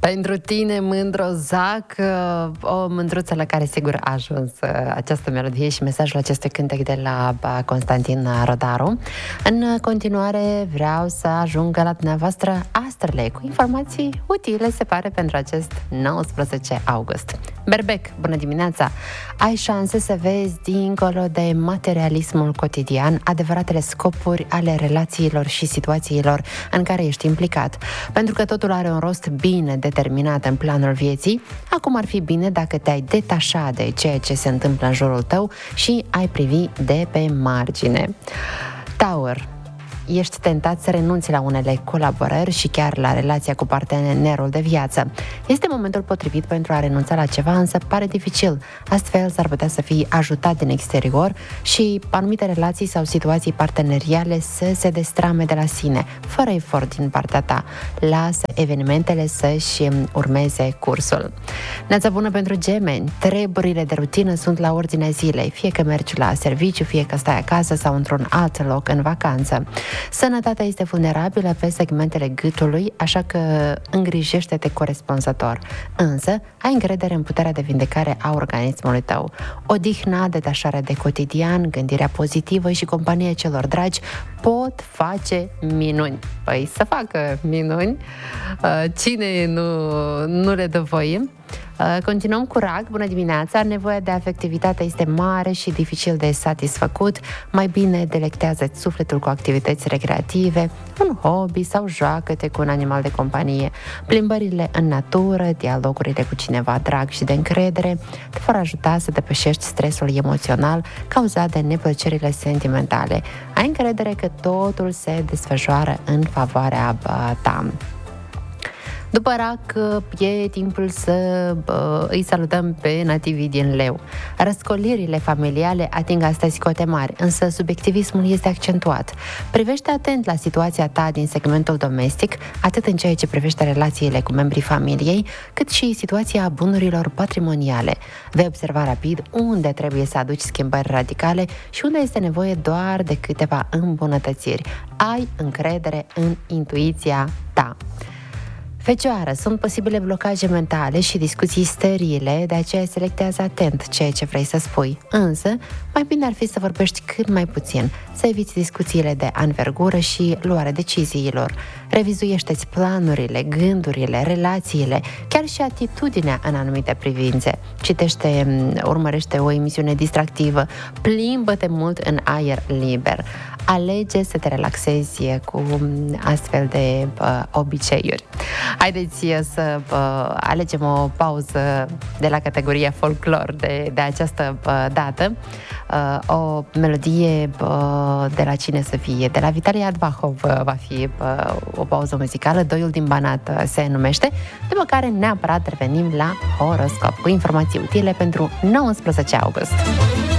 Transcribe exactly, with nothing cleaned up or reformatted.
Pentru tine, Mândro Zac, o mândruță la care sigur a ajuns această melodie și mesajul acestui cântec de la Constantin Rodaru. În continuare vreau să ajung la dumneavoastră astrele cu informații utile, se pare, pentru acest nouăsprezece august. Berbec, bună dimineața! Ai șanse să vezi, dincolo de materialismul cotidian, adevăratele scopuri ale relațiilor și situațiilor în care ești implicat. Pentru că totul are un rost bine determinat în planul vieții, acum ar fi bine dacă te-ai detașa de ceea ce se întâmplă în jurul tău și ai privi de pe margine. Taur. Ești tentat să renunți la unele colaborări și chiar la relația cu partenerul de viață. Este momentul potrivit pentru a renunța la ceva, însă pare dificil. Astfel s-ar putea să fii ajutat din exterior și anumite relații sau situații parteneriale să se destrame de la sine, fără efort din partea ta. Lasă evenimentele să-și urmeze cursul. Neața bună pentru Gemeni. Treburile de rutină sunt la ordinea zilei, fie că mergi la serviciu, fie că stai acasă sau într-un alt loc în vacanță. Sănătatea este vulnerabilă pe segmentele gâtului, așa că îngrijește-te corespunzător. Însă, ai încredere în puterea de vindecare a organismului tău. Odihna, detașarea de cotidian, gândirea pozitivă și compania celor dragi pot face minuni. Păi să facă minuni. Cine nu, nu le dă voie? Continuăm cu Rak. Bună dimineața! Nevoia de afectivitate este mare și dificil de satisfăcut. Mai bine delectează-ți sufletul cu activități recreative, un hobby sau joacă-te cu un animal de companie. Plimbările în natură, dialogurile cu cineva drag și de încredere te vor ajuta să depășești stresul emoțional cauzat de neplăcerile sentimentale. Ai încredere că totul se desfășoară în favoarea ta. După Rac, e timpul să bă, îi salutăm pe nativii din Leu. Răscolirile familiale ating astăzi cote mari, însă subiectivismul este accentuat. Privește atent la situația ta din segmentul domestic, atât în ceea ce privește relațiile cu membrii familiei, cât și situația bunurilor patrimoniale. Vei observa rapid unde trebuie să aduci schimbări radicale și unde este nevoie doar de câteva îmbunătățiri. Ai încredere în intuiția ta. Fecioară, sunt posibile blocaje mentale și discuții sterile, de aceea selectează atent ceea ce vrei să spui. Însă, mai bine ar fi să vorbești cât mai puțin, să eviți discuțiile de anvergură și luarea deciziilor. Revizuiește-ți planurile, gândurile, relațiile, chiar și atitudinea în anumite privințe. Citește, urmărește o emisiune distractivă, plimbă-te mult în aer liber. Alege să te relaxezi cu astfel de uh, obiceiuri. Haideți să uh, alegem o pauză de la categoria folclor de, de această uh, dată. Uh, o melodie uh, de la cine să fie? De la Vitalie Advahov uh, va fi uh, o pauză muzicală, Doiul din Banat uh, se numește, după care neapărat revenim la horoscop cu informații utile pentru nouăsprezece august.